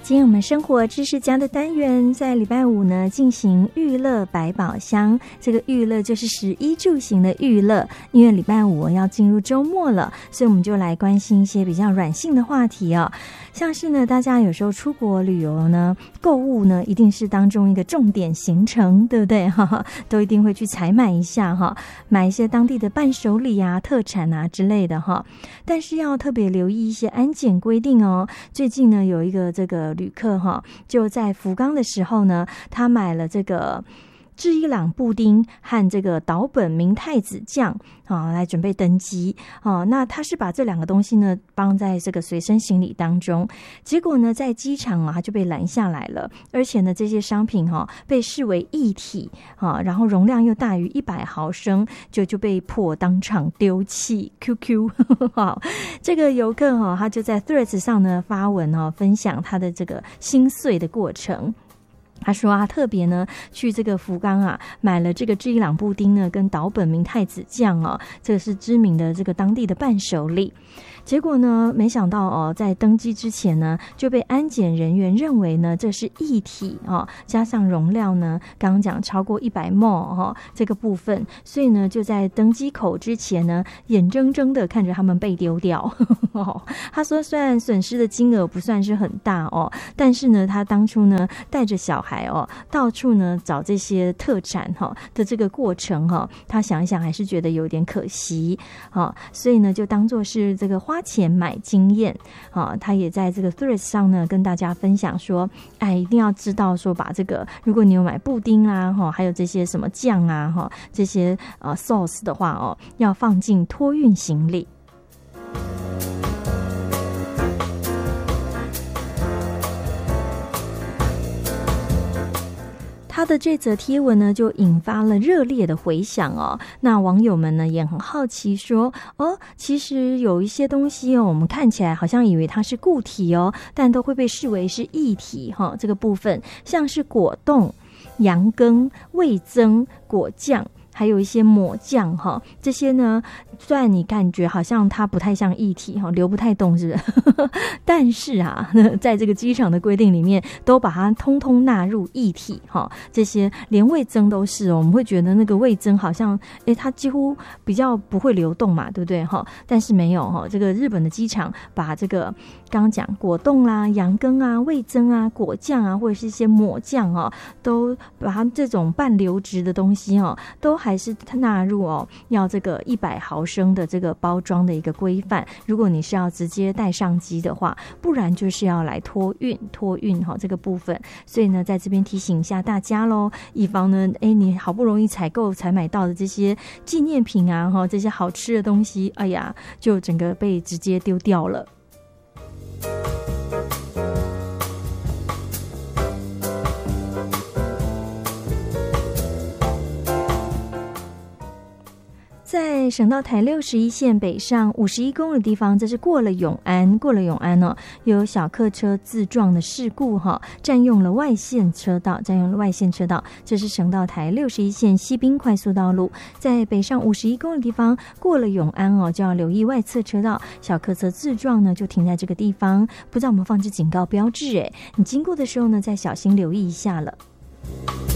今天我们生活知识家的单元在礼拜五呢进行娱乐百宝箱，这个娱乐就是食衣住行的娱乐，因为礼拜五要进入周末了，所以我们就来关心一些比较软性的话题哦。像是呢大家有时候出国旅游呢，购物呢一定是当中一个重点行程，对不对？都一定会去采买一下哈，买一些当地的伴手礼啊、特产啊之类的哈。但是要特别留意一些安检规定哦。最近呢有一个这个旅客哈，就在福冈的时候呢，他买了这个知伊朗布丁和这个岛本明太子酱来准备登机那他是把这两个东西呢放在这个随身行李当中，结果呢在机场他就被拦下来了，而且呢这些商品被视为液体然后容量又大于100毫升，就被迫当场丢弃 QQ 好，这个游客他就在 Threads 上呢发文分享他的这个心碎的过程。他说特别呢去这个福冈买了这个知伊朗布丁呢跟岛本明太子酱这个是知名的这个当地的伴手礼。结果呢没想到在登机之前呢就被安检人员认为呢这是液体加上容量呢刚刚讲超过100 ml 这个部分，所以呢就在登机口之前呢眼睁睁的看着他们被丢掉他说虽然损失的金额不算是很大但是呢他当初呢带着小孩到处呢找这些特产的这个过程他想一想还是觉得有点可惜所以呢就当作是这个花钱买经验他也在这个 Threads 上呢跟大家分享说一定要知道说把这个如果你有买布丁还有这些什么酱这些sauce 的话要放进托运行李。他的这则贴文呢就引发了热烈的回响那网友们呢也很好奇说其实有一些东西我们看起来好像以为它是固体但都会被视为是液体这个部分像是果冻、羊羹、味增、果酱还有一些抹酱这些呢虽然你感觉好像它不太像液体流不太动是不是但是在这个机场的规定里面都把它通通纳入液体这些连味增都是我们会觉得那个味增好像它几乎比较不会流动嘛，对不对但是没有这个日本的机场把这个刚刚讲果冻啦、羊羹味增果酱或者是一些抹酱都把它这种半流质的东西都还是纳入要这个100毫升的这个包装的一个规范，如果你是要直接带上机的话，不然就是要来托运这个部分。所以呢在这边提醒一下大家咯，以防呢你好不容易采买到的这些纪念品这些好吃的东西就整个被直接丢掉了。在省道台61线北上51公里的地方，这是过了永安有小客车自撞的事故占用了外线车道，这是省道台61线西滨快速道路，在北上51公里的地方过了永安就要留意外侧车道，小客车自撞呢就停在这个地方，不知道我们放置警告标志你经过的时候呢再小心留意一下了。